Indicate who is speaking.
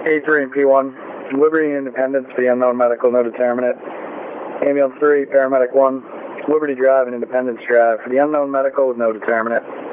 Speaker 1: A3 and P1, Liberty and Independence for the unknown medical, no determinate. Ambulance 3, Paramedic 1, Liberty Drive and Independence Drive for the unknown medical with no determinate.